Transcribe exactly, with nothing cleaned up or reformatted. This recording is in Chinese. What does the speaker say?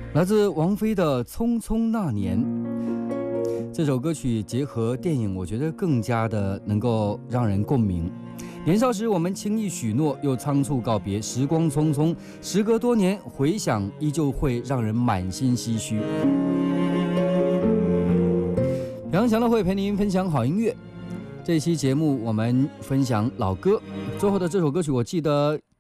来自王菲的《匆匆那年》。这首歌曲结合电影，我觉得更加的能够让人共鸣。年少时我们轻易许诺，又仓促告别，时光匆匆，时隔多年回想，依旧会让人满心唏嘘。杨翔的会陪您分享好音乐。这期节目我们分享老歌，最后的这首歌曲，我记得